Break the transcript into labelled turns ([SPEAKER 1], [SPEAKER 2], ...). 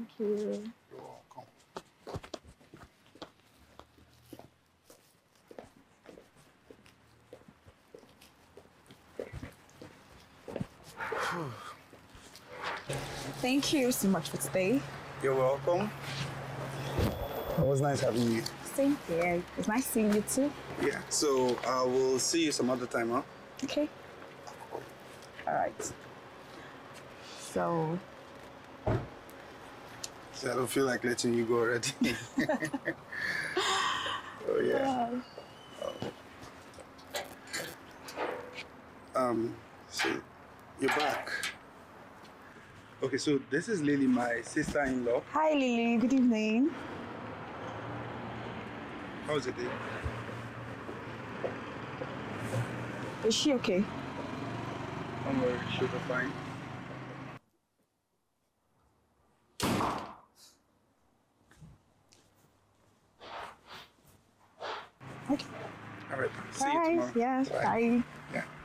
[SPEAKER 1] Thank you.
[SPEAKER 2] You're welcome.
[SPEAKER 1] Thank you so much for today.
[SPEAKER 2] You're welcome. It was nice having you.
[SPEAKER 1] Same here. It's nice seeing you too.
[SPEAKER 2] Yeah, so I will see you some other time, huh?
[SPEAKER 1] Okay. All right. So,
[SPEAKER 2] See, I don't feel like letting you go already. Oh, yeah. So you're back. Okay, so this is Lily, my sister-in-law.
[SPEAKER 1] hi Lily. Good evening.
[SPEAKER 2] How's it day?
[SPEAKER 1] Is she okay?
[SPEAKER 2] Don't worry, she'll be fine.
[SPEAKER 1] Okay.
[SPEAKER 2] All right, see you
[SPEAKER 1] Bye.
[SPEAKER 2] tomorrow.
[SPEAKER 1] Yeah. Bye.
[SPEAKER 2] Yeah.